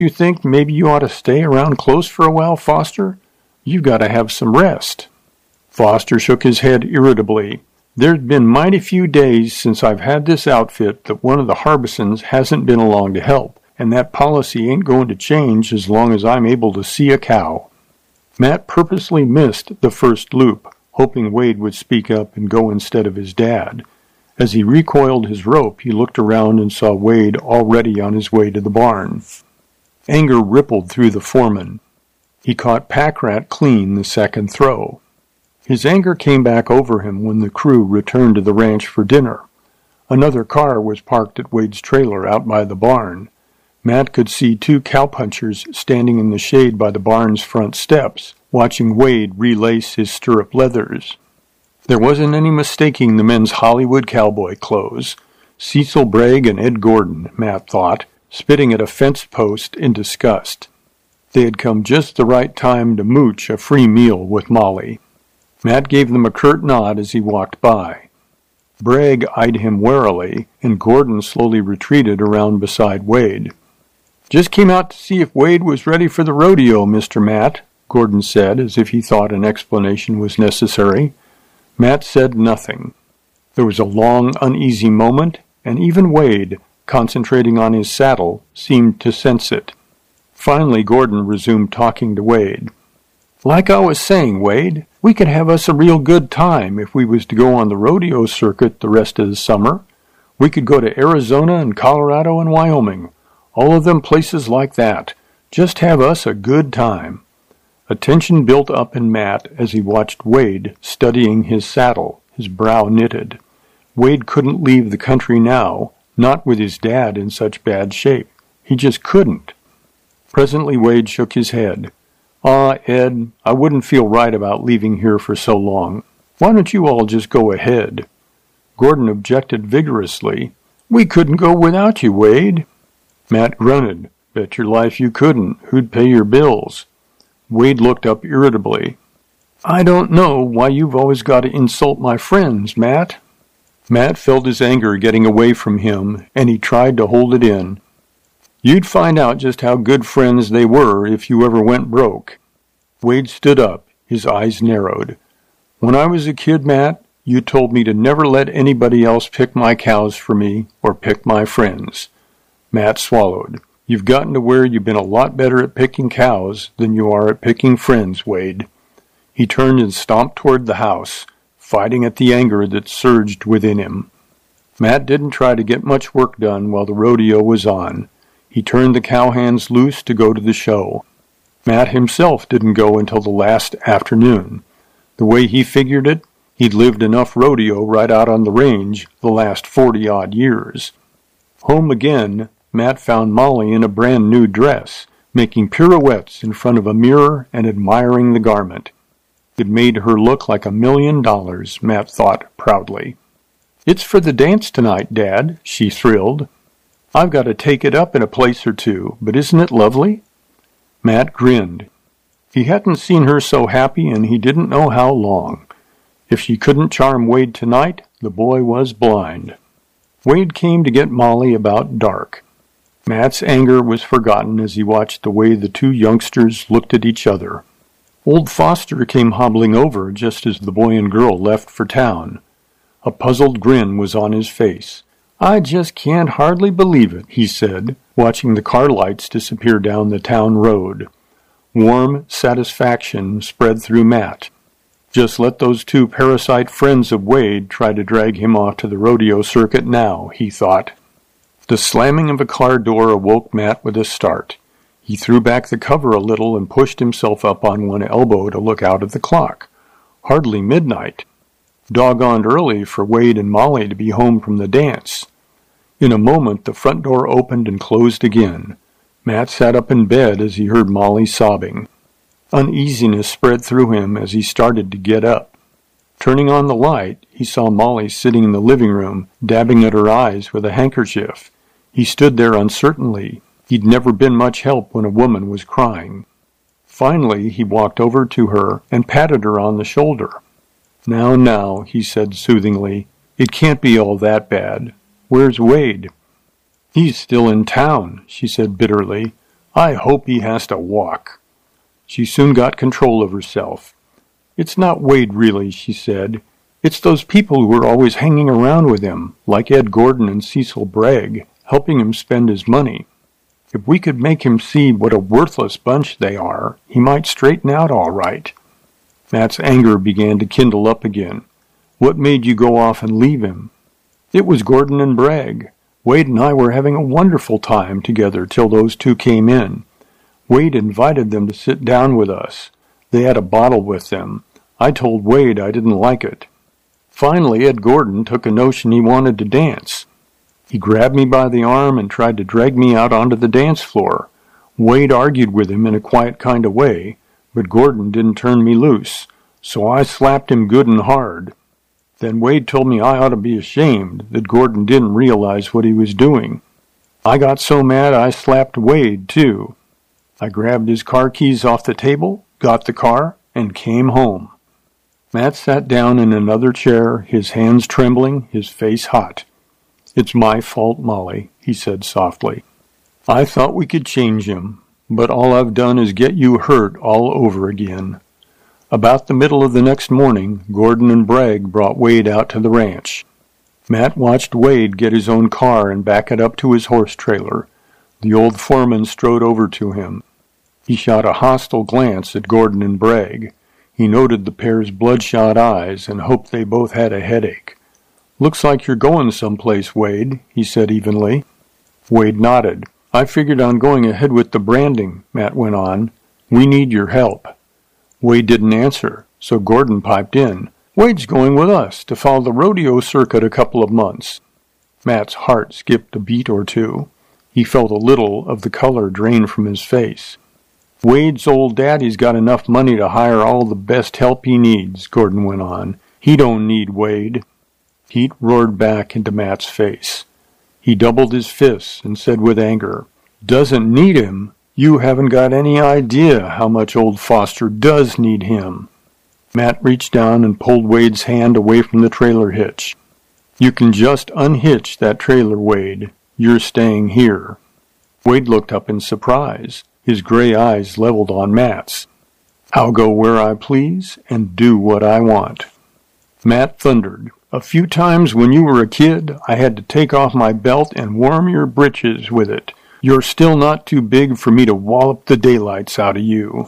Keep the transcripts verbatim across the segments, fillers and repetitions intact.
You think maybe you ought to stay around close for a while, Foster? You've got to have some rest." Foster shook his head irritably. "There's been mighty few days since I've had this outfit that one of the Harbisons hasn't been along to help, and that policy ain't going to change as long as I'm able to see a cow." Matt purposely missed the first loop, hoping Wade would speak up and go instead of his dad. As he recoiled his rope, he looked around and saw Wade already on his way to the barn. Anger rippled through the foreman. He caught Packrat clean the second throw. His anger came back over him when the crew returned to the ranch for dinner. Another car was parked at Wade's trailer out by the barn. Matt could see two cowpunchers standing in the shade by the barn's front steps, watching Wade relace his stirrup leathers. There wasn't any mistaking the men's Hollywood cowboy clothes. Cecil Bragg and Ed Gordon, Matt thought, spitting at a fence post in disgust. They had come just the right time to mooch a free meal with Molly. Matt gave them a curt nod as he walked by. Bragg eyed him warily, and Gordon slowly retreated around beside Wade. "Just came out to see if Wade was ready for the rodeo, Mister Matt," Gordon said, as if he thought an explanation was necessary. Matt said nothing. There was a long, uneasy moment, and even Wade, concentrating on his saddle, seemed to sense it. Finally, Gordon resumed talking to Wade. "Like I was saying, Wade, we could have us a real good time if we was to go on the rodeo circuit the rest of the summer. We could go to Arizona and Colorado and Wyoming, all of them places like that. Just have us a good time." A tension built up in Matt as he watched Wade studying his saddle, his brow knitted. Wade couldn't leave the country now, not with his dad in such bad shape. He just couldn't. Presently Wade shook his head. "Ah, Ed, I wouldn't feel right about leaving here for so long. Why don't you all just go ahead?" Gordon objected vigorously. "We couldn't go without you, Wade." Matt grunted. "Bet your life you couldn't. Who'd pay your bills?" Wade looked up irritably. "I don't know why you've always got to insult my friends, Matt." Matt felt his anger getting away from him, and he tried to hold it in. "You'd find out just how good friends they were if you ever went broke." Wade stood up, his eyes narrowed. "When I was a kid, Matt, you told me to never let anybody else pick my cows for me or pick my friends." Matt swallowed. "You've gotten to where you've been a lot better at picking cows than you are at picking friends, Wade." He turned and stomped toward the house, fighting at the anger that surged within him. Matt didn't try to get much work done while the rodeo was on. He turned the cowhands loose to go to the show. Matt himself didn't go until the last afternoon. The way he figured it, he'd lived enough rodeo right out on the range the last forty-odd years. Home again, Matt found Molly in a brand-new dress, making pirouettes in front of a mirror and admiring the garment. It made her look like a million dollars, Matt thought proudly. "It's for the dance tonight, Dad," she thrilled. "I've got to take it up in a place or two, but isn't it lovely?" Matt grinned. He hadn't seen her so happy, and he didn't know how long. If she couldn't charm Wade tonight, the boy was blind. Wade came to get Molly about dark. Matt's anger was forgotten as he watched the way the two youngsters looked at each other. Old Foster came hobbling over just as the boy and girl left for town. A puzzled grin was on his face. "I just can't hardly believe it," he said, watching the car lights disappear down the town road. Warm satisfaction spread through Matt. Just let those two parasite friends of Wade try to drag him off to the rodeo circuit now, he thought. The slamming of a car door awoke Matt with a start. He threw back the cover a little and pushed himself up on one elbow to look out at the clock. Hardly midnight. Doggoned early for Wade and Molly to be home from the dance. In a moment, the front door opened and closed again. Matt sat up in bed as he heard Molly sobbing. Uneasiness spread through him as he started to get up. Turning on the light, he saw Molly sitting in the living room, dabbing at her eyes with a handkerchief. He stood there uncertainly. He'd never been much help when a woman was crying. Finally, he walked over to her and patted her on the shoulder. "Now, now," he said soothingly, "it can't be all that bad. Where's Wade?" "He's still in town," she said bitterly. I hope he has to walk." She soon got control of herself. "It's not Wade, really," she said. "It's those people who are always hanging around with him, like Ed Gordon and Cecil Bragg, helping him spend his money. If we could make him see what a worthless bunch they are, he might straighten out all right." Matt's anger began to kindle up again. "What made you go off and leave him?" "It was Gordon and Bragg. Wade and I were having a wonderful time together till those two came in. Wade invited them to sit down with us. They had a bottle with them. I told Wade I didn't like it. Finally, Ed Gordon took a notion he wanted to dance. He grabbed me by the arm and tried to drag me out onto the dance floor. Wade argued with him in a quiet kind of way, but Gordon didn't turn me loose, so I slapped him good and hard. Then Wade told me I ought to be ashamed that Gordon didn't realize what he was doing. I got so mad I slapped Wade, too. I grabbed his car keys off the table, got the car, and came home." Matt sat down in another chair, his hands trembling, his face hot. "It's my fault, Molly," he said softly. "I thought we could change him, but all I've done is get you hurt all over again." About the middle of the next morning, Gordon and Bragg brought Wade out to the ranch. Matt watched Wade get his own car and back it up to his horse trailer. The old foreman strode over to him. He shot a hostile glance at Gordon and Bragg. He noted the pair's bloodshot eyes and hoped they both had a headache. "Looks like you're going someplace, Wade," he said evenly. Wade nodded. "I figured on going ahead with the branding," Matt went on. "We need your help." Wade didn't answer, so Gordon piped in. "Wade's going with us to follow the rodeo circuit a couple of months." Matt's heart skipped a beat or two. He felt a little of the color drain from his face. "Wade's old daddy's got enough money to hire all the best help he needs," Gordon went on. "He don't need Wade." Heat roared back into Matt's face. He doubled his fists and said with anger, "Doesn't need him? You haven't got any idea how much old Foster does need him." Matt reached down and pulled Wade's hand away from the trailer hitch. "You can just unhitch that trailer, Wade. You're staying here." Wade looked up in surprise, his gray eyes leveled on Matt's. "I'll go where I please and do what I want." Matt thundered. "A few times when you were a kid, I had to take off my belt and warm your britches with it. You're still not too big for me to wallop the daylights out of you.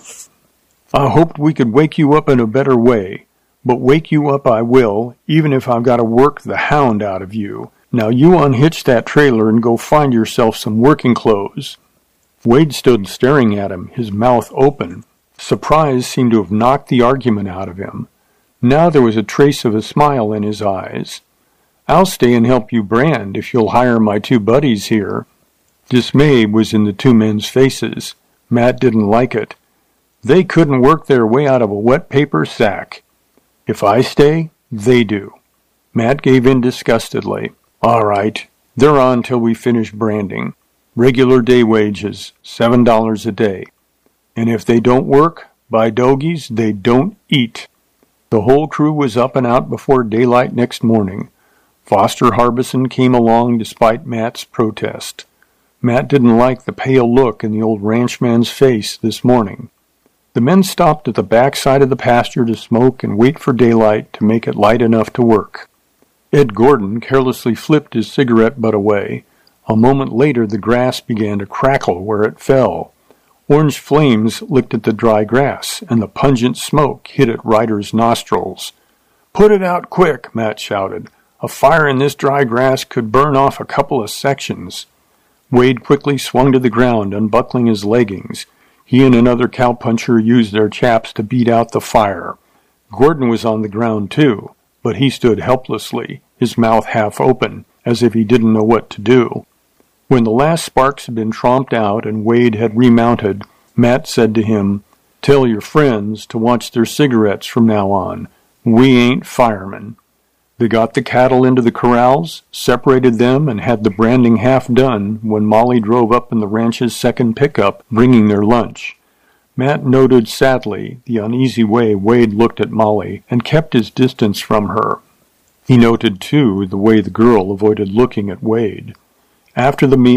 I hoped we could wake you up in a better way, but wake you up I will, even if I've got to work the hound out of you. Now you unhitch that trailer and go find yourself some working clothes." Wade stood staring at him, his mouth open. Surprise seemed to have knocked the argument out of him. Now there was a trace of a smile in his eyes. "I'll stay and help you brand if you'll hire my two buddies here." Dismay was in the two men's faces. Matt didn't like it. They couldn't work their way out of a wet paper sack. "If I stay, they do." Matt gave in disgustedly. "All right, they're on till we finish branding. Regular day wages, seven dollars a day. And if they don't work, by dogies, they don't eat." The whole crew was up and out before daylight next morning. Foster Harbison came along despite Matt's protest. Matt didn't like the pale look in the old ranchman's face this morning. The men stopped at the back side of the pasture to smoke and wait for daylight to make it light enough to work. Ed Gordon carelessly flipped his cigarette butt away. A moment later the grass began to crackle where it fell. Orange flames licked at the dry grass, and the pungent smoke hit at Ryder's nostrils. "Put it out quick," Matt shouted. "A fire in this dry grass could burn off a couple of sections." Wade quickly swung to the ground, unbuckling his leggings. He and another cowpuncher used their chaps to beat out the fire. Gordon was on the ground too, but he stood helplessly, his mouth half open, as if he didn't know what to do. When the last sparks had been tromped out and Wade had remounted, Matt said to him, "Tell your friends to watch their cigarettes from now on. We ain't firemen." They got the cattle into the corrals, separated them, and had the branding half done when Molly drove up in the ranch's second pickup, bringing their lunch. Matt noted sadly the uneasy way Wade looked at Molly and kept his distance from her. He noted, too, the way the girl avoided looking at Wade. After the meal,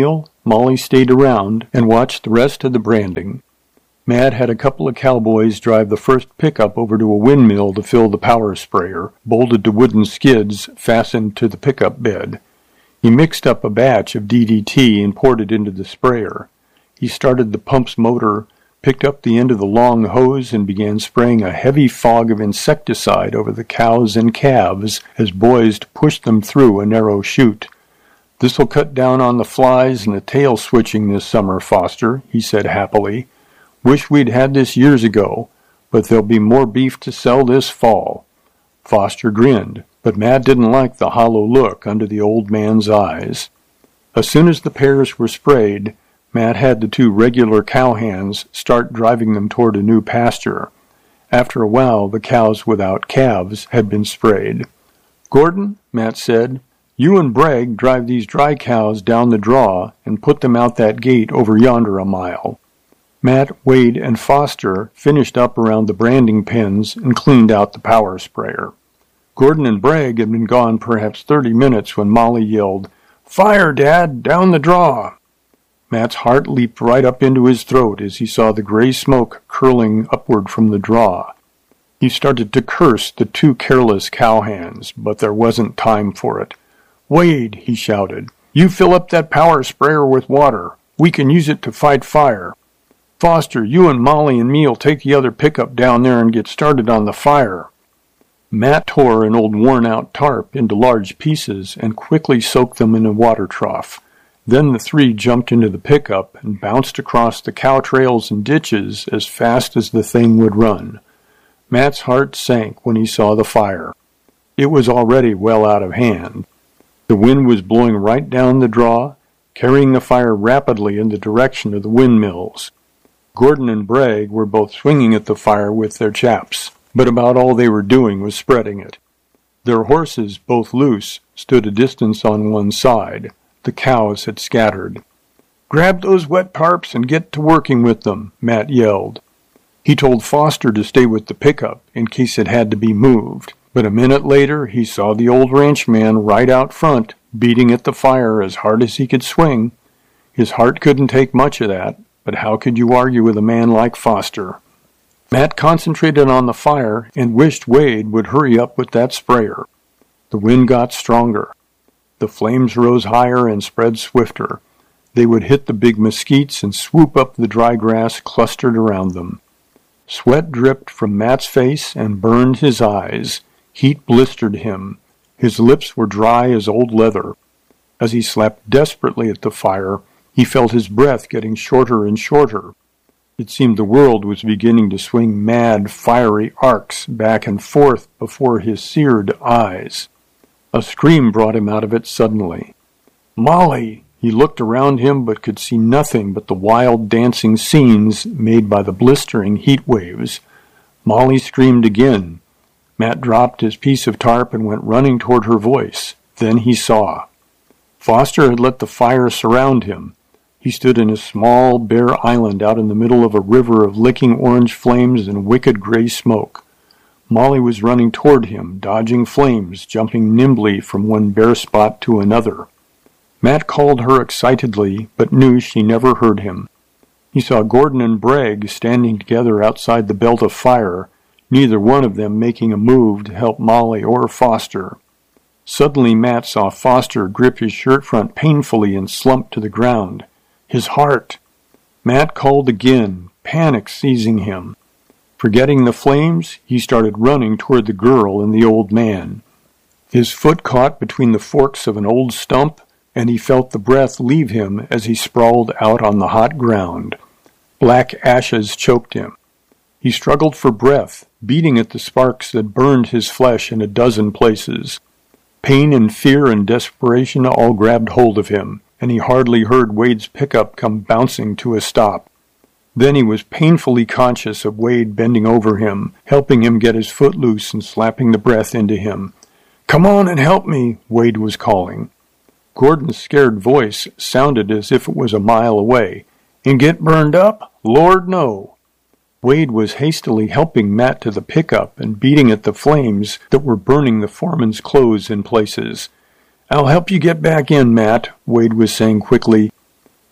Molly stayed around and watched the rest of the branding. Matt had a couple of cowboys drive the first pickup over to a windmill to fill the power sprayer, bolted to wooden skids fastened to the pickup bed. He mixed up a batch of D D T and poured it into the sprayer. He started the pump's motor, picked up the end of the long hose, and began spraying a heavy fog of insecticide over the cows and calves as boys pushed them through a narrow chute. "This'll cut down on the flies and the tail switching this summer, Foster," he said happily. "Wish we'd had this years ago, but there'll be more beef to sell this fall." Foster grinned, but Matt didn't like the hollow look under the old man's eyes. As soon as the pears were sprayed, Matt had the two regular cowhands start driving them toward a new pasture. After a while, the cows without calves had been sprayed. "Gordon," Matt said, "you and Bragg drive these dry cows down the draw and put them out that gate over yonder a mile." Matt, Wade, and Foster finished up around the branding pens and cleaned out the power sprayer. Gordon and Bragg had been gone perhaps thirty minutes when Molly yelled, "Fire, Dad! Down the draw!" Matt's heart leaped right up into his throat as he saw the gray smoke curling upward from the draw. He started to curse the two careless cowhands, but there wasn't time for it. "Wade," he shouted, "you fill up that power sprayer with water. We can use it to fight fire. Foster, you and Molly and me'll take the other pickup down there and get started on the fire." Matt tore an old worn-out tarp into large pieces and quickly soaked them in a water trough. Then the three jumped into the pickup and bounced across the cow trails and ditches as fast as the thing would run. Matt's heart sank when he saw the fire. It was already well out of hand. The wind was blowing right down the draw, carrying the fire rapidly in the direction of the windmills. Gordon and Bragg were both swinging at the fire with their chaps, but about all they were doing was spreading it. Their horses, both loose, stood a distance on one side. The cows had scattered. "Grab those wet tarps and get to working with them," Matt yelled. He told Foster to stay with the pickup in case it had to be moved, but a minute later he saw the old ranchman right out front, beating at the fire as hard as he could swing. His heart couldn't take much of that, but how could you argue with a man like Foster? Matt concentrated on the fire and wished Wade would hurry up with that sprayer. The wind got stronger. The flames rose higher and spread swifter. They would hit the big mesquites and swoop up the dry grass clustered around them. Sweat dripped from Matt's face and burned his eyes. Heat blistered him. His lips were dry as old leather. As he slapped desperately at the fire, he felt his breath getting shorter and shorter. It seemed the world was beginning to swing mad, fiery arcs back and forth before his seared eyes. A scream brought him out of it suddenly. "Molly!" He looked around him but could see nothing but the wild dancing scenes made by the blistering heat waves. Molly screamed again. Matt dropped his piece of tarp and went running toward her voice. Then he saw. Foster had let the fire surround him. He stood in a small, bare island out in the middle of a river of licking orange flames and wicked gray smoke. Molly was running toward him, dodging flames, jumping nimbly from one bare spot to another. Matt called her excitedly, but knew she never heard him. He saw Gordon and Bragg standing together outside the belt of fire, neither one of them making a move to help Molly or Foster. Suddenly Matt saw Foster grip his shirt front painfully and slump to the ground. His heart! Matt called again, panic seizing him. Forgetting the flames, he started running toward the girl and the old man. His foot caught between the forks of an old stump, and he felt the breath leave him as he sprawled out on the hot ground. Black ashes choked him. He struggled for breath, beating at the sparks that burned his flesh in a dozen places. Pain and fear and desperation all grabbed hold of him, and he hardly heard Wade's pickup come bouncing to a stop. Then he was painfully conscious of Wade bending over him, helping him get his foot loose and slapping the breath into him. "Come on and help me," Wade was calling. Gordon's scared voice sounded as if it was a mile away. "And get burned up? Lord, no." Wade was hastily helping Matt to the pickup and beating at the flames that were burning the foreman's clothes in places. "I'll help you get back in, Matt," Wade was saying quickly.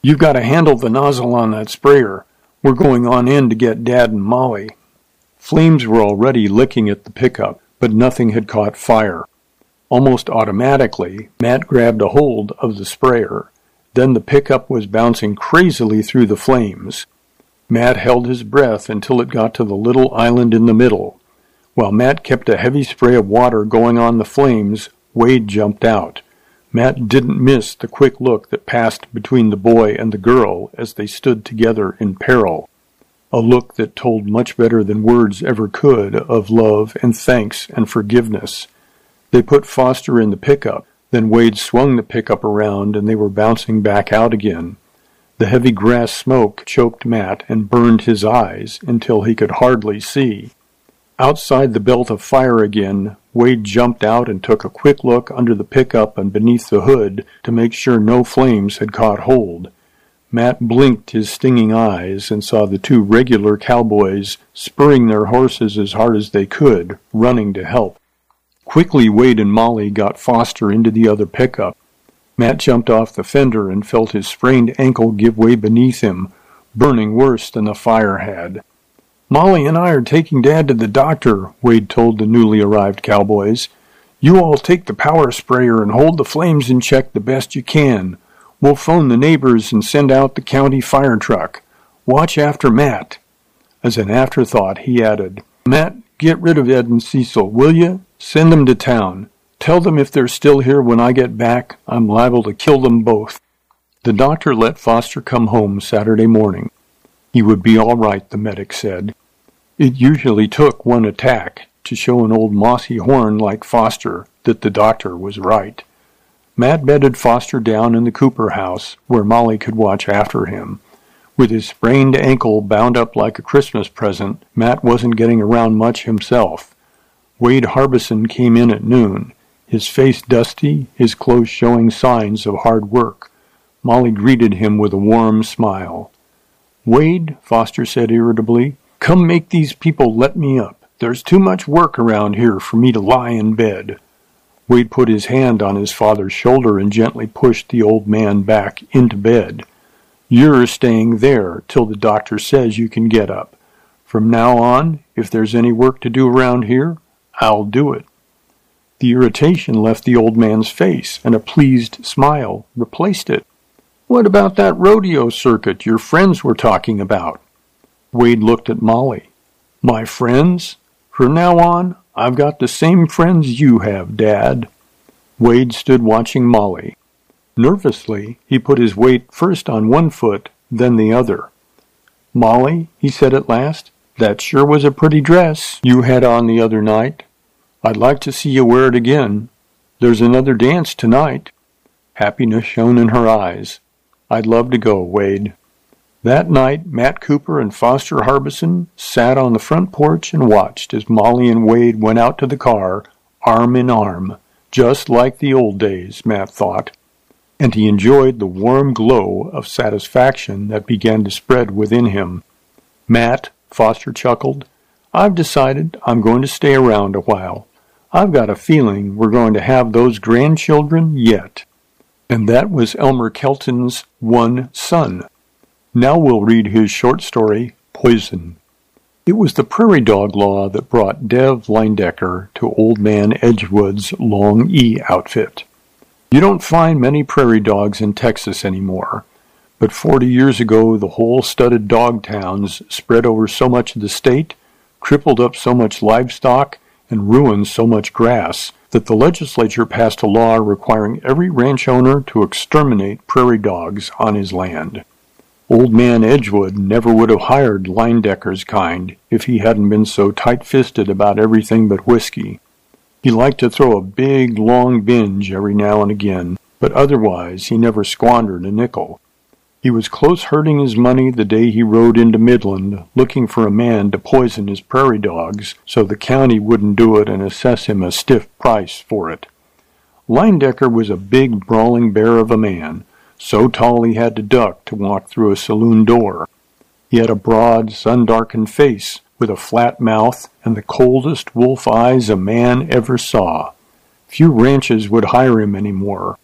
You've got to handle the nozzle on that sprayer. We're going on in to get Dad and Molly. Flames were already licking at the pickup, but nothing had caught fire. Almost automatically, Matt grabbed a hold of the sprayer. Then the pickup was bouncing crazily through the flames. Matt held his breath until it got to the little island in the middle. While Matt kept a heavy spray of water going on the flames, Wade jumped out. Matt didn't miss the quick look that passed between the boy and the girl as they stood together in peril. A look that told much better than words ever could of love and thanks and forgiveness. They put Foster in the pickup. Then Wade swung the pickup around and they were bouncing back out again. The heavy grass smoke choked Matt and burned his eyes until he could hardly see. Outside the belt of fire again, Wade jumped out and took a quick look under the pickup and beneath the hood to make sure no flames had caught hold. Matt blinked his stinging eyes and saw the two regular cowboys spurring their horses as hard as they could, running to help. Quickly, Wade and Molly got Foster into the other pickup. Matt jumped off the fender and felt his sprained ankle give way beneath him, burning worse than the fire had. "Molly and I are taking Dad to the doctor," Wade told the newly arrived cowboys. "You all take the power sprayer and hold the flames in check the best you can. We'll phone the neighbors and send out the county fire truck. Watch after Matt." As an afterthought, he added, "Matt, get rid of Ed and Cecil, will you? Send them to town. Tell them if they're still here when I get back, I'm liable to kill them both." The doctor let Foster come home Saturday morning. He would be all right, the medic said. It usually took one attack to show an old mossy horn like Foster that the doctor was right. Matt bedded Foster down in the Cooper house, where Molly could watch after him. With his sprained ankle bound up like a Christmas present, Matt wasn't getting around much himself. Wade Harbison came in at noon, his face dusty, his clothes showing signs of hard work. Molly greeted him with a warm smile. "Wade," Foster said irritably, "come make these people let me up. There's too much work around here for me to lie in bed." Wade put his hand on his father's shoulder and gently pushed the old man back into bed. "You're staying there till the doctor says you can get up. From now on, if there's any work to do around here, I'll do it." The irritation left the old man's face, and a pleased smile replaced it. "What about that rodeo circuit your friends were talking about?" Wade looked at Molly. "My friends? From now on, I've got the same friends you have, Dad." Wade stood watching Molly. Nervously, he put his weight first on one foot, then the other. "Molly," he said at last, "that sure was a pretty dress you had on the other night. I'd like to see you wear it again. There's another dance tonight." Happiness shone in her eyes. "I'd love to go, Wade." That night, Matt Cooper and Foster Harbison sat on the front porch and watched as Molly and Wade went out to the car, arm in arm, just like the old days, Matt thought. And he enjoyed the warm glow of satisfaction that began to spread within him. "Matt," Foster chuckled, "I've decided I'm going to stay around a while. I've got a feeling we're going to have those grandchildren yet." And that was Elmer Kelton's one son. Now we'll read his short story, Poison. It was the prairie dog law that brought Dev Leindecker to Old Man Edgewood's Long E outfit. You don't find many prairie dogs in Texas anymore, but forty years ago the whole studded dog towns spread over so much of the state, crippled up so much livestock, and ruined so much grass that the legislature passed a law requiring every ranch owner to exterminate prairie dogs on his land. Old Man Edgewood never would have hired Leindecker's kind if he hadn't been so tight-fisted about everything but whiskey. He liked to throw a big, long binge every now and again, but otherwise he never squandered a nickel. He was close hurting his money the day he rode into Midland, looking for a man to poison his prairie dogs so the county wouldn't do it and assess him a stiff price for it. Leindecker was a big, brawling bear of a man, so tall he had to duck to walk through a saloon door. He had a broad, sun-darkened face with a flat mouth and the coldest wolf eyes a man ever saw. Few ranches would hire him any more.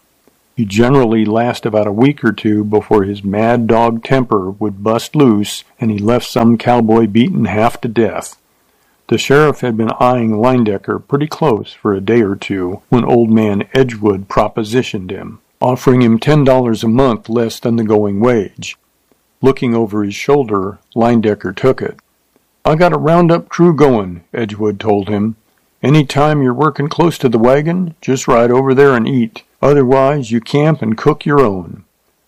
He'd generally last about a week or two before his mad dog temper would bust loose and he left some cowboy beaten half to death. The sheriff had been eyeing Leyendecker pretty close for a day or two when old man Edgewood propositioned him, offering him ten dollars a month less than the going wage. Looking over his shoulder, Leyendecker took it. "I got a roundup crew going," Edgewood told him. "Any time you're working close to the wagon, just ride over there and eat. Otherwise, you camp and cook your own."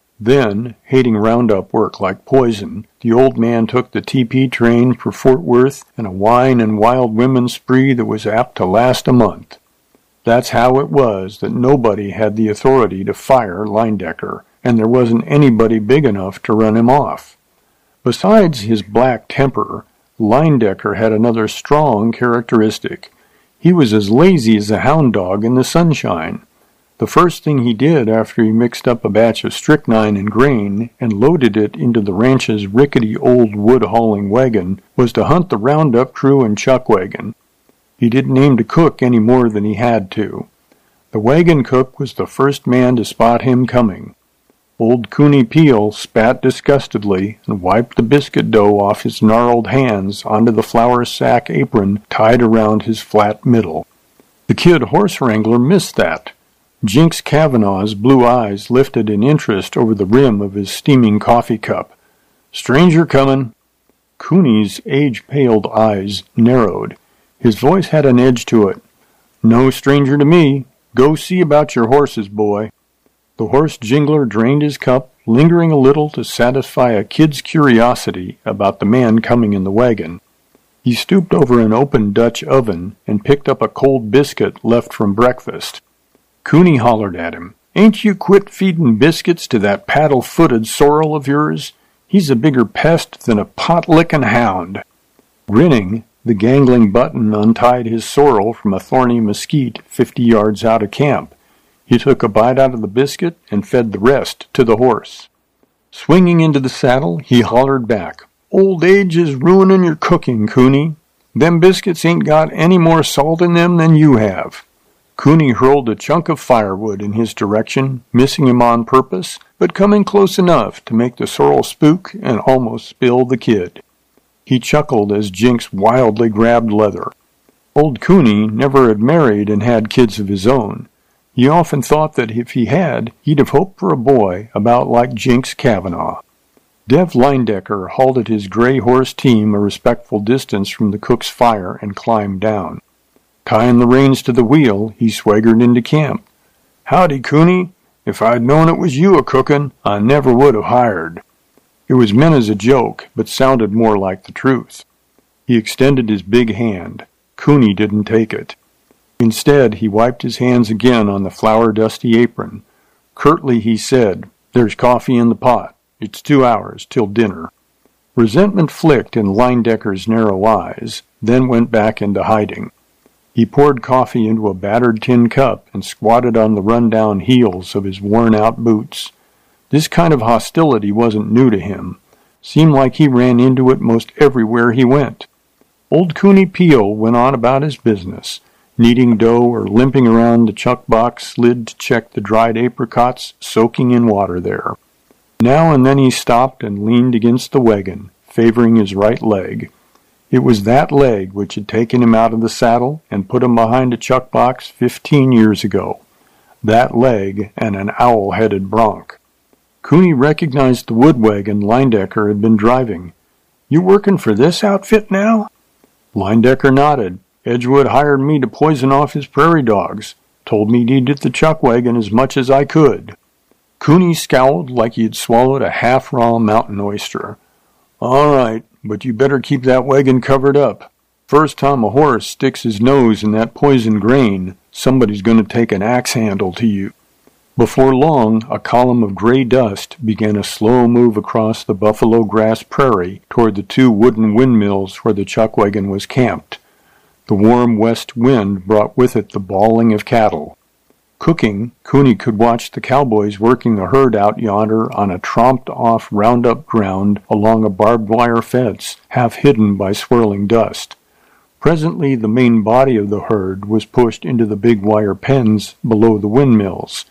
Then, hating roundup work like poison, the old man took the T P train for Fort Worth and a wine and wild women spree that was apt to last a month. That's how it was that nobody had the authority to fire Leyendecker, and there wasn't anybody big enough to run him off. Besides his black temper, Leyendecker had another strong characteristic. He was as lazy as a hound dog in the sunshine. The first thing he did after he mixed up a batch of strychnine and grain and loaded it into the ranch's rickety old wood-hauling wagon was to hunt the roundup crew and chuck wagon. He didn't aim to cook any more than he had to. The wagon cook was the first man to spot him coming. Old Cooney Peel spat disgustedly and wiped the biscuit dough off his gnarled hands onto the flour sack apron tied around his flat middle. The kid horse wrangler missed that. Jinx Kavanaugh's blue eyes lifted in interest over the rim of his steaming coffee cup. "Stranger comin'." Cooney's age-paled eyes narrowed. His voice had an edge to it. "No stranger to me. Go see about your horses, boy." The horse jingler drained his cup, lingering a little to satisfy a kid's curiosity about the man coming in the wagon. He stooped over an open Dutch oven and picked up a cold biscuit left from breakfast. Cooney hollered at him, "Ain't you quit feedin' biscuits to that paddle-footed sorrel of yours? He's a bigger pest than a pot-lickin' hound." Grinning, the gangling Button untied his sorrel from a thorny mesquite fifty yards out of camp. He took a bite out of the biscuit and fed the rest to the horse. Swinging into the saddle, he hollered back, "Old age is ruinin' your cooking, Cooney. Them biscuits ain't got any more salt in them than you have." Cooney hurled a chunk of firewood in his direction, missing him on purpose, but coming close enough to make the sorrel spook and almost spill the kid. He chuckled as Jinx wildly grabbed leather. Old Cooney never had married and had kids of his own. He often thought that if he had, he'd have hoped for a boy about like Jinx Kavanaugh. Dev Leyendecker halted his gray horse team a respectful distance from the cook's fire and climbed down. Tying the reins to the wheel, he swaggered into camp. "Howdy, Cooney. If I'd known it was you a-cookin', I never would have hired." It was meant as a joke, but sounded more like the truth. He extended his big hand. Cooney didn't take it. Instead, he wiped his hands again on the flour-dusty apron. Curtly he said, "There's coffee in the pot. It's two hours till dinner." Resentment flicked in Leyendecker's narrow eyes, then went back into hiding. He poured coffee into a battered tin cup and squatted on the run-down heels of his worn-out boots. This kind of hostility wasn't new to him. Seemed like he ran into it most everywhere he went. Old Cooney Peel went on about his business, kneading dough or limping around the chuck box lid to check the dried apricots soaking in water there. Now and then he stopped and leaned against the wagon, favoring his right leg. It was that leg which had taken him out of the saddle and put him behind a chuck box fifteen years ago. That leg and an owl-headed bronc. Cooney recognized the wood wagon Leyendecker had been driving. "You working for this outfit now?" Leyendecker nodded. "Edgewood hired me to poison off his prairie dogs. Told me to eat the chuck wagon as much as I could." Cooney scowled like he had swallowed a half-raw mountain oyster. "All right, but you better keep that wagon covered up. First time a horse sticks his nose in that poison grain, somebody's going to take an axe handle to you." Before long, a column of gray dust began a slow move across the buffalo grass prairie toward the two wooden windmills where the chuck wagon was camped. The warm west wind brought with it the bawling of cattle. Cooking, Cooney could watch the cowboys working the herd out yonder on a tromped-off roundup ground along a barbed wire fence, half hidden by swirling dust. Presently the main body of the herd was pushed into the big wire pens below the windmills.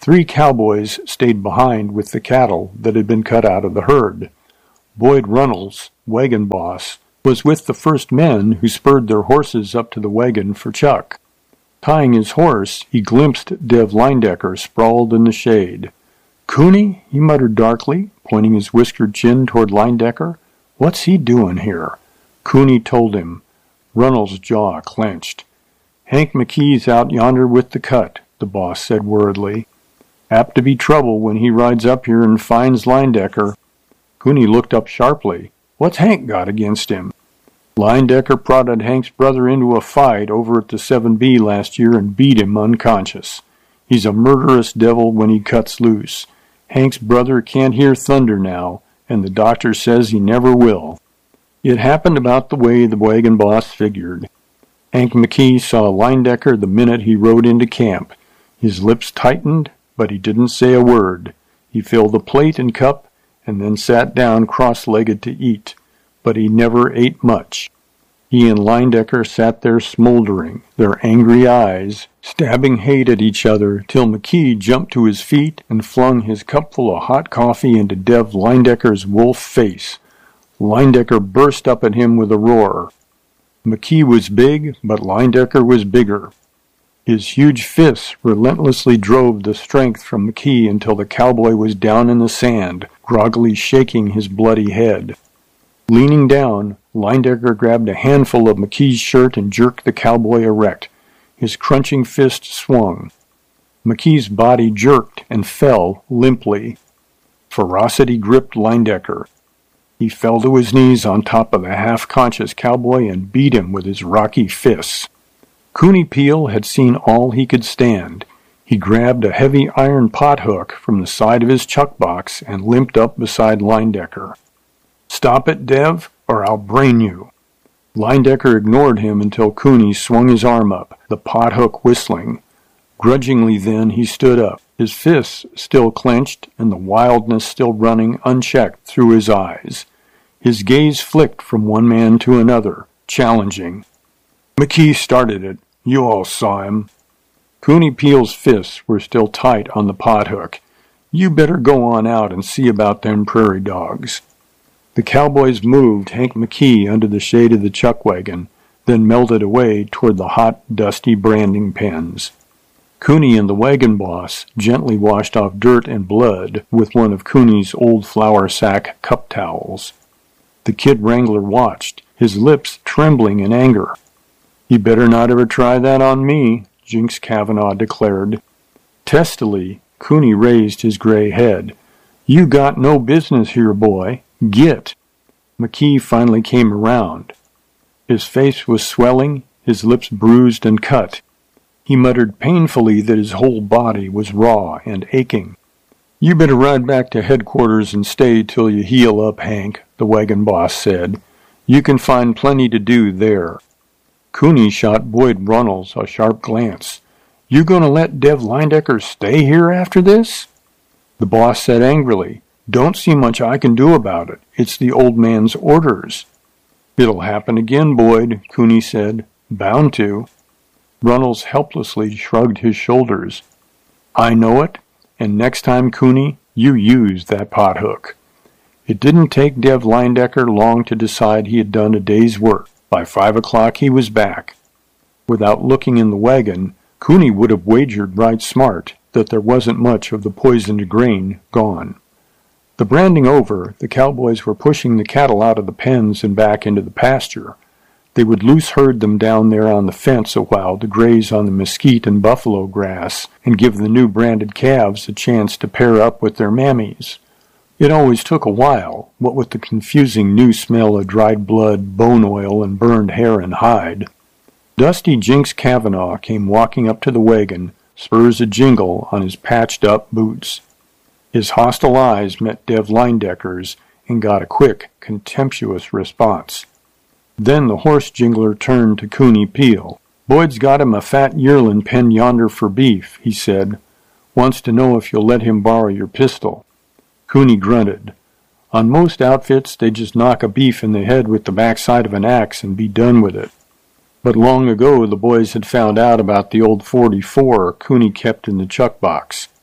Three cowboys stayed behind with the cattle that had been cut out of the herd. Boyd Runnels, wagon boss, was with the first men who spurred their horses up to the wagon for Chuck. Tying his horse, he glimpsed Dev Linedecker sprawled in the shade. "Cooney," he muttered darkly, pointing his whiskered chin toward Linedecker. "What's he doing here?" Cooney told him. Runnels' jaw clenched. "Hank McKee's out yonder with the cut," the boss said worriedly. "Apt to be trouble when he rides up here and finds Linedecker." Cooney looked up sharply. "What's Hank got against him?" "Linedecker prodded Hank's brother into a fight over at the seven B last year and beat him unconscious. He's a murderous devil when he cuts loose. Hank's brother can't hear thunder now, and the doctor says he never will." It happened about the way the wagon boss figured. Hank McKee saw Linedecker the minute he rode into camp. His lips tightened, but he didn't say a word. He filled the plate and cup, and then sat down cross-legged to eat, but he never ate much. He and Linedecker sat there smoldering, their angry eyes stabbing hate at each other, till McKee jumped to his feet and flung his cupful of hot coffee into Dev Linedecker's wolf face. Linedecker burst up at him with a roar. McKee was big, but Linedecker was bigger. His huge fists relentlessly drove the strength from McKee until the cowboy was down in the sand, groggily shaking his bloody head. Leaning down, Linedecker grabbed a handful of McKee's shirt and jerked the cowboy erect. His crunching fist swung. McKee's body jerked and fell limply. Ferocity gripped Linedecker. He fell to his knees on top of the half-conscious cowboy and beat him with his rocky fists. Cooney Peel had seen all he could stand. He grabbed a heavy iron pothook from the side of his chuck box and limped up beside Linedecker. "Stop it, Dev, or I'll brain you." Linedecker ignored him until Cooney swung his arm up, the pothook whistling. Grudgingly then he stood up, his fists still clenched and the wildness still running unchecked through his eyes. His gaze flicked from one man to another, challenging. "McKee started it. You all saw him." Cooney Peel's fists were still tight on the pothook. "You better go on out and see about them prairie dogs." The cowboys moved Hank McKee under the shade of the chuck wagon, then melted away toward the hot, dusty branding pens. Cooney and the wagon boss gently washed off dirt and blood with one of Cooney's old flour sack cup towels. The kid wrangler watched, his lips trembling in anger. "You better not ever try that on me," Jinx Kavanaugh declared. Testily, Cooney raised his gray head. "You got no business here, boy. Git." McKee finally came around. His face was swelling, his lips bruised and cut. He muttered painfully that his whole body was raw and aching. "You better ride back to headquarters and stay till you heal up, Hank," the wagon boss said. "You can find plenty to do there." Cooney shot Boyd Runnels a sharp glance. "You gonna let Dev Linedecker stay here after this?" The boss said angrily, "Don't see much I can do about it. It's the old man's orders." "It'll happen again, Boyd," Cooney said. "Bound to." Runnels helplessly shrugged his shoulders. "I know it, and next time, Cooney, you use that pothook." It didn't take Dev Linedecker long to decide he had done a day's work. By five o'clock he was back. Without looking in the wagon, Cooney would have wagered right smart that there wasn't much of the poisoned grain gone. The branding over, the cowboys were pushing the cattle out of the pens and back into the pasture. They would loose herd them down there on the fence a while to graze on the mesquite and buffalo grass and give the new branded calves a chance to pair up with their mammies. It always took a while, what with the confusing new smell of dried blood, bone oil, and burned hair and hide. Dusty Jinx Kavanaugh came walking up to the wagon, spurs a jingle on his patched-up boots. His hostile eyes met Dev Linedecker's and got a quick, contemptuous response. Then the horse jingler turned to Cooney Peel. "Boyd's got him a fat yearling penned yonder for beef," he said. "Wants to know if you'll let him borrow your pistol." Cooney grunted. On most outfits, they just knock a beef in the head with the backside of an axe and be done with it. But long ago the boys had found out about the old forty-four Cooney kept in the chuck box.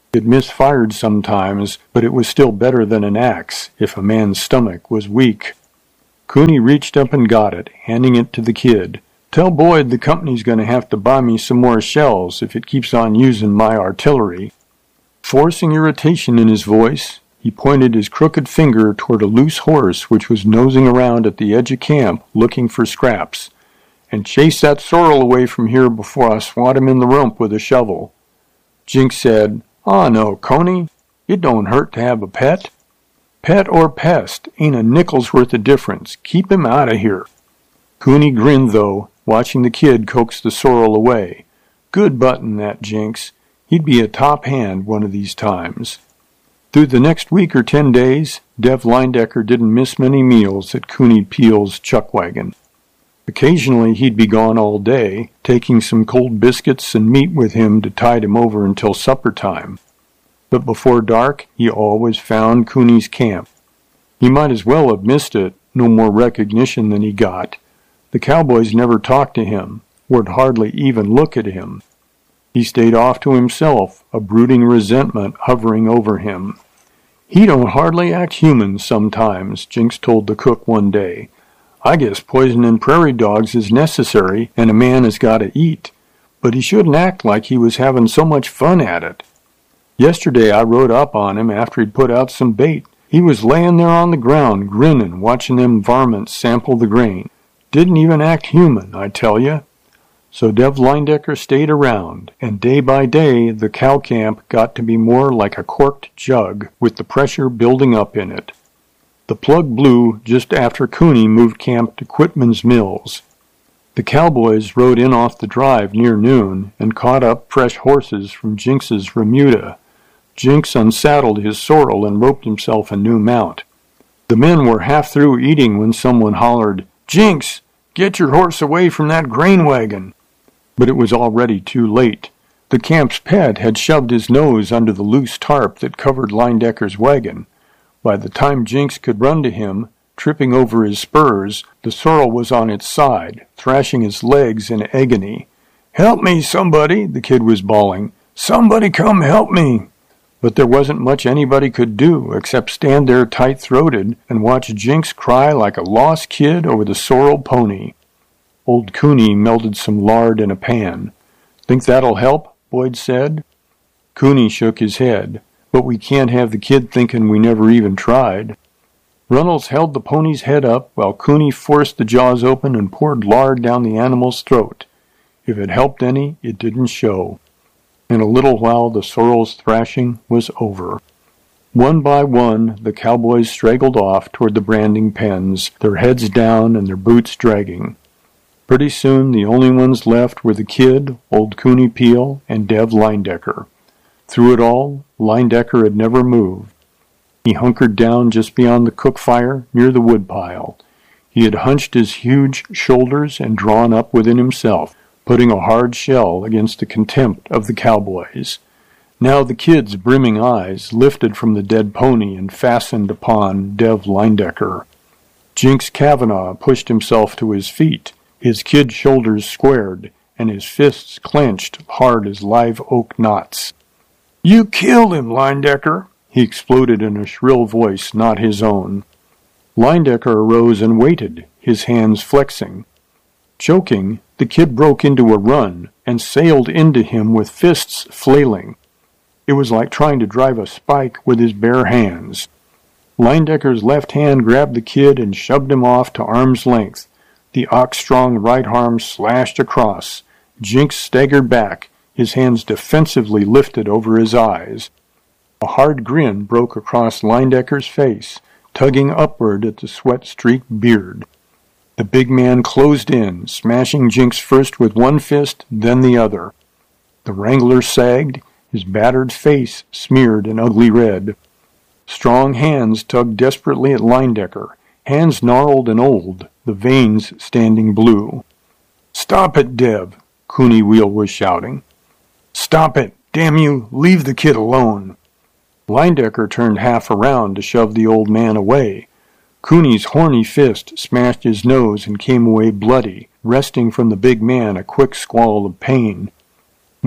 It misfired sometimes, but it was still better than an axe if a man's stomach was weak. Cooney reached up and got it, handing it to the kid. "Tell Boyd the company's going to have to buy me some more shells if it keeps on using my artillery." Forcing irritation in his voice, he pointed his crooked finger toward a loose horse which was nosing around at the edge of camp looking for scraps. "And chase that sorrel away from here before I swat him in the rump with a shovel." Jinx said, "Aw no, Coney. It don't hurt to have a pet." "Pet or pest, ain't a nickel's worth of difference. Keep him out of here." Cooney grinned, though, watching the kid coax the sorrel away. Good button, that Jinx. He'd be a top hand one of these times. Through the next week or ten days, Dev Lindecker didn't miss many meals at Cooney Peel's chuck wagon. Occasionally he'd be gone all day, taking some cold biscuits and meat with him to tide him over until supper time. But before dark, he always found Cooney's camp. He might as well have missed it, no more recognition than he got. The cowboys never talked to him, would hardly even look at him. He stayed off to himself, a brooding resentment hovering over him. "He don't hardly act human sometimes," Jinx told the cook one day. "I guess poisoning prairie dogs is necessary, and a man has got to eat. But he shouldn't act like he was having so much fun at it. Yesterday I rode up on him after he'd put out some bait. He was laying there on the ground, grinning, watching them varmints sample the grain. Didn't even act human, I tell you." So Dev Lindecker stayed around, and day by day the cow camp got to be more like a corked jug, with the pressure building up in it. The plug blew just after Cooney moved camp to Quitman's Mills. The cowboys rode in off the drive near noon and caught up fresh horses from Jinx's remuda. Jinx unsaddled his sorrel and roped himself a new mount. The men were half through eating when someone hollered, "Jinx, get your horse away from that grain wagon." But it was already too late. The camp's pet had shoved his nose under the loose tarp that covered Lindecker's wagon. By the time Jinx could run to him, tripping over his spurs, the sorrel was on its side, thrashing its legs in agony. "Help me, somebody," the kid was bawling. "Somebody come help me." But there wasn't much anybody could do except stand there tight-throated and watch Jinx cry like a lost kid over the sorrel pony. Old Cooney melted some lard in a pan. "Think that'll help?" Boyd said. Cooney shook his head. "But we can't have the kid thinking we never even tried." Runnels held the pony's head up while Cooney forced the jaws open and poured lard down the animal's throat. If it helped any, it didn't show. In a little while the sorrel's thrashing was over. One by one the cowboys straggled off toward the branding pens, their heads down and their boots dragging. Pretty soon the only ones left were the kid, old Cooney Peel, and Dev Lindecker. Through it all, Lindecker had never moved. He hunkered down just beyond the cook fire near the woodpile. He had hunched his huge shoulders and drawn up within himself, putting a hard shell against the contempt of the cowboys. Now the kid's brimming eyes lifted from the dead pony and fastened upon Dev Lindecker. Jinx Kavanaugh pushed himself to his feet, his kid shoulders squared, and his fists clenched hard as live oak knots. "You killed him, Lindecker!" he exploded in a shrill voice not his own. Lindecker arose and waited, his hands flexing. Choking, the kid broke into a run and sailed into him with fists flailing. It was like trying to drive a spike with his bare hands. Lindecker's left hand grabbed the kid and shoved him off to arm's length. The ox-strong right arm slashed across. Jinx staggered back, his hands defensively lifted over his eyes. A hard grin broke across Lindecker's face, tugging upward at the sweat-streaked beard. The big man closed in, smashing Jinx first with one fist, then the other. The wrangler sagged, his battered face smeared an ugly red. Strong hands tugged desperately at Lindecker, hands gnarled and old, the veins standing blue. "Stop it, Dev!" Cooney Wheel was shouting. "Stop it! Damn you! Leave the kid alone!" Lindecker turned half around to shove the old man away. Cooney's horny fist smashed his nose and came away bloody, wresting from the big man a quick squall of pain.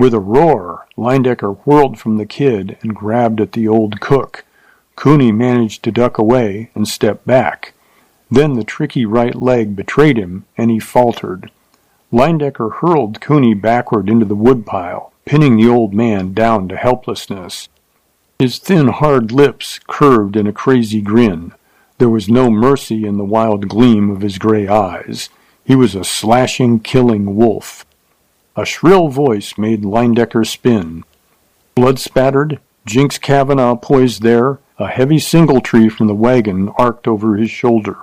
With a roar, Leyendecker whirled from the kid and grabbed at the old cook. Cooney managed to duck away and step back. Then the tricky right leg betrayed him, and he faltered. Leyendecker hurled Cooney backward into the woodpile, pinning the old man down to helplessness. His thin, hard lips curved in a crazy grin. There was no mercy in the wild gleam of his gray eyes. He was a slashing, killing wolf. A shrill voice made Leyendecker spin. Blood-spattered, Jinx Kavanaugh poised there, a heavy singletree from the wagon arced over his shoulder.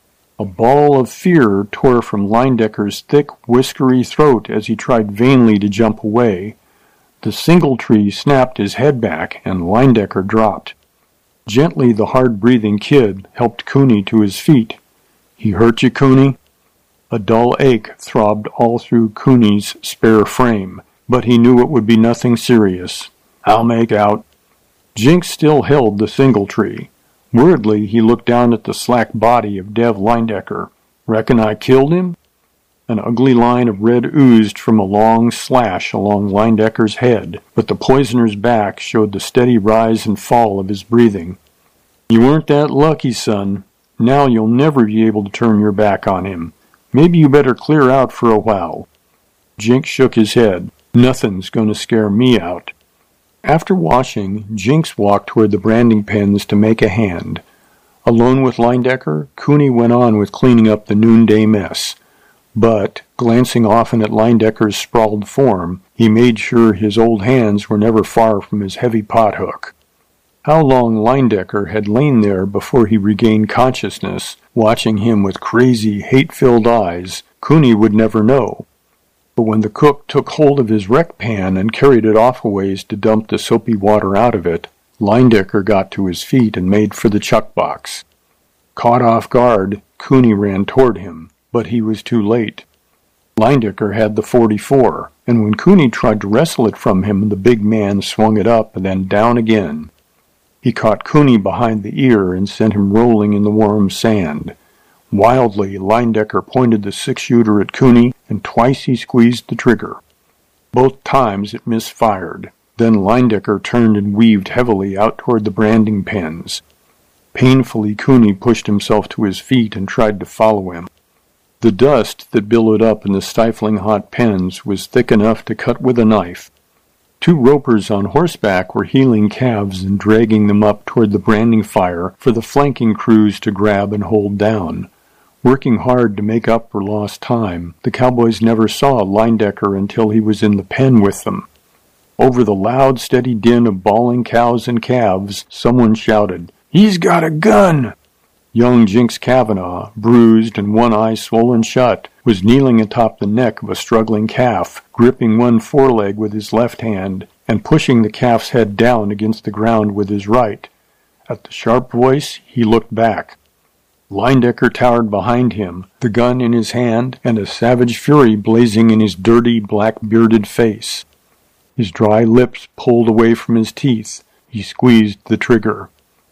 A ball of fear tore from Leyendecker's thick, whiskery throat as he tried vainly to jump away. The singletree snapped his head back, and Leyendecker dropped. Gently, the hard-breathing kid helped Cooney to his feet. "He hurt you, Cooney?" A dull ache throbbed all through Cooney's spare frame, but he knew it would be nothing serious. "I'll make out." Jinx still held the singletree. Worriedly, he looked down at the slack body of Dev Leyendecker. "Reckon I killed him?" An ugly line of red oozed from a long slash along Leyendecker's head, but the poisoner's back showed the steady rise and fall of his breathing. "You weren't that lucky, son. Now you'll never be able to turn your back on him. Maybe you better clear out for a while." Jinx shook his head. "Nothing's going to scare me out." After washing, Jinx walked toward the branding pens to make a hand. Alone with Leyendecker, Cooney went on with cleaning up the noonday mess. But, glancing often at Leyendecker's sprawled form, he made sure his old hands were never far from his heavy pothook. How long Leyendecker had lain there before he regained consciousness, watching him with crazy, hate-filled eyes, Cooney would never know. But when the cook took hold of his wreck pan and carried it off a ways to dump the soapy water out of it, Leyendecker got to his feet and made for the chuck box. Caught off guard, Cooney ran toward him, but he was too late. Leyendecker had the forty-four, and when Cooney tried to wrestle it from him, the big man swung it up and then down again. He caught Cooney behind the ear and sent him rolling in the warm sand. Wildly, Leyendecker pointed the six-shooter at Cooney, and twice he squeezed the trigger. Both times it misfired. Then Leyendecker turned and weaved heavily out toward the branding pens. Painfully, Cooney pushed himself to his feet and tried to follow him. The dust that billowed up in the stifling hot pens was thick enough to cut with a knife. Two ropers on horseback were heeling calves and dragging them up toward the branding fire for the flanking crews to grab and hold down. Working hard to make up for lost time, the cowboys never saw Leyendecker until he was in the pen with them. Over the loud, steady din of bawling cows and calves, someone shouted, "He's got a gun!" Young Jinx Kavanaugh, bruised and one eye swollen shut, was kneeling atop the neck of a struggling calf, gripping one foreleg with his left hand and pushing the calf's head down against the ground with his right. At the sharp voice, he looked back. Leyendecker towered behind him, the gun in his hand and a savage fury blazing in his dirty, black-bearded face. His dry lips pulled away from his teeth. He squeezed the trigger.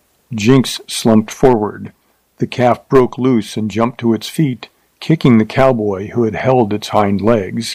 Jinx slumped forward. The calf broke loose and jumped to its feet, kicking the cowboy who had held its hind legs.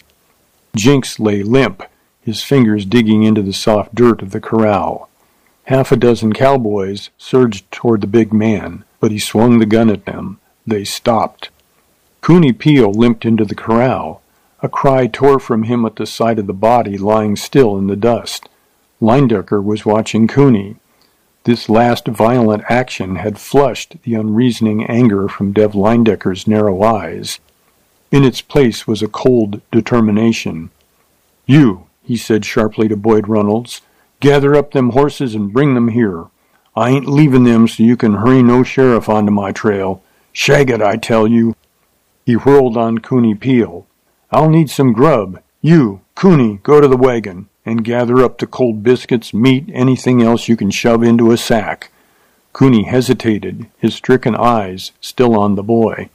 Jinx lay limp, his fingers digging into the soft dirt of the corral. Half a dozen cowboys surged toward the big man, but he swung the gun at them. They stopped. Cooney Peel limped into the corral. A cry tore from him at the sight of the body lying still in the dust. Leyendecker was watching Cooney. This last violent action had flushed the unreasoning anger from Dev Leyendecker's narrow eyes. In its place was a cold determination. "You," he said sharply to Boyd Runnels, "gather up them horses and bring them here. I ain't leaving them so you can hurry no sheriff onto my trail. Shag it, I tell you." He whirled on Cooney Peel. "I'll need some grub. You, Cooney, go to the wagon and gather up the cold biscuits, meat, anything else you can shove into a sack." Cooney hesitated, his stricken eyes still on the boy.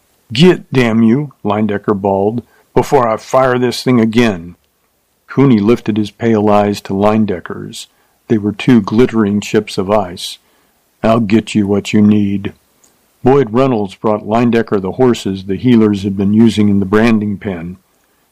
"Get, damn you," Leyendecker bawled, "before I fire this thing again." Cooney lifted his pale eyes to Leyendecker's. They were two glittering chips of ice. "I'll get you what you need." Boyd Runnels brought Leyendecker the horses the healers had been using in the branding pen.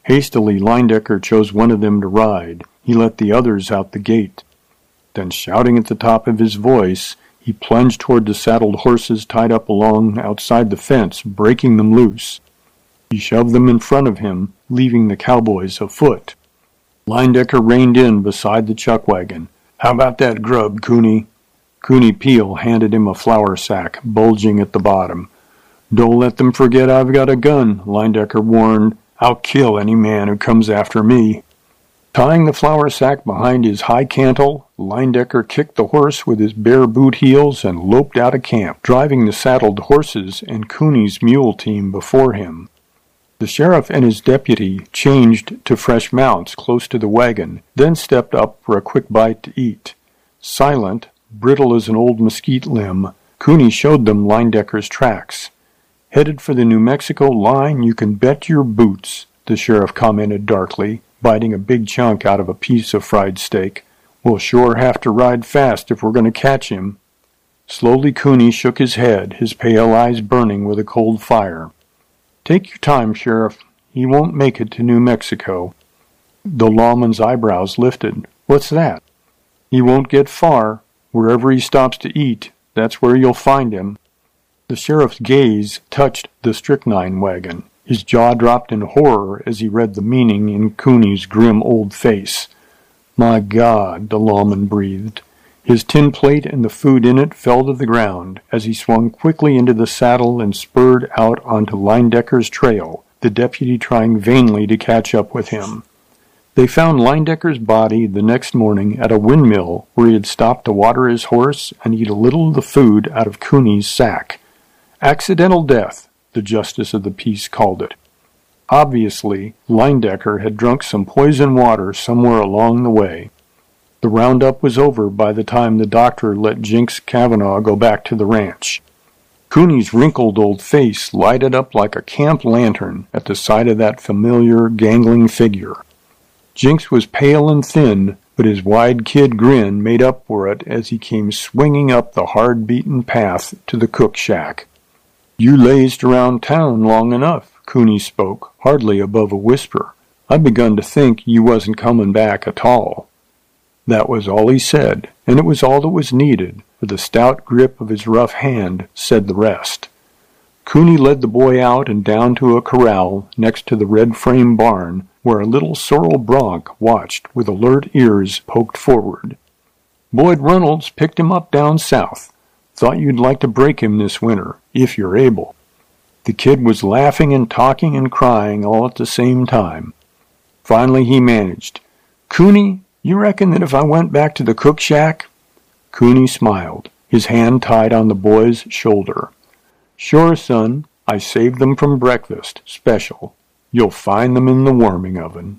Hastily, Leyendecker chose one of them to ride. He let the others out the gate. Then, shouting at the top of his voice, he plunged toward the saddled horses tied up along outside the fence, breaking them loose. He shoved them in front of him, leaving the cowboys afoot. Leyendecker reined in beside the chuck wagon. "How about that grub, Cooney?" Cooney Peel handed him a flour sack, bulging at the bottom. "Don't let them forget I've got a gun," Leyendecker warned. "I'll kill any man who comes after me." Tying the flour sack behind his high cantle, Leyendecker kicked the horse with his bare boot heels and loped out of camp, driving the saddled horses and Cooney's mule team before him. The sheriff and his deputy changed to fresh mounts close to the wagon, then stepped up for a quick bite to eat. Silent, brittle as an old mesquite limb, Cooney showed them Leyendecker's tracks. "Headed for the New Mexico line, you can bet your boots," the sheriff commented darkly, biting a big chunk out of a piece of fried steak. "We'll sure have to ride fast if we're going to catch him." Slowly Cooney shook his head, his pale eyes burning with a cold fire. "Take your time, Sheriff. He won't make it to New Mexico." The lawman's eyebrows lifted. "What's that?" "He won't get far. Wherever he stops to eat, that's where you'll find him." The sheriff's gaze touched the strychnine wagon. His jaw dropped in horror as he read the meaning in Cooney's grim old face. "My God," the lawman breathed. His tin plate and the food in it fell to the ground as he swung quickly into the saddle and spurred out onto Leyendecker's trail, the deputy trying vainly to catch up with him. They found Leyendecker's body the next morning at a windmill where he had stopped to water his horse and eat a little of the food out of Cooney's sack. Accidental death, the justice of the peace called it. Obviously, Leyendecker had drunk some poison water somewhere along the way. The roundup was over by the time the doctor let Jinx Cavanaugh go back to the ranch. Cooney's wrinkled old face lighted up like a camp lantern at the sight of that familiar, gangling figure. Jinx was pale and thin, but his wide kid grin made up for it as he came swinging up the hard-beaten path to the cook shack. "You lazed around town long enough," Cooney spoke, hardly above a whisper. "I begun to think you wasn't coming back at all." That was all he said, and it was all that was needed, for the stout grip of his rough hand said the rest. Cooney led the boy out and down to a corral next to the red-frame barn, where a little sorrel bronc watched with alert ears poked forward. "Boyd Reynolds picked him up down south. Thought you'd like to break him this winter, if you're able." The kid was laughing and talking and crying all at the same time. Finally he managed. "Cooney, you reckon that if I went back to the cook shack?" Cooney smiled, his hand tied on the boy's shoulder. "Sure, son. I saved them from breakfast, special. You'll find them in the warming oven."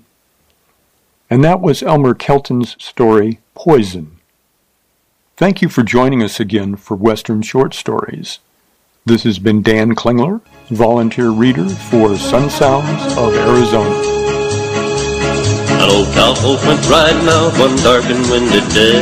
And that was Elmer Kelton's story, Poison. Thank you for joining us again for Western Short Stories. This has been Dan Klingler, volunteer reader for Sun Sounds of Arizona. An old cowpoke went riding out one dark and windy day.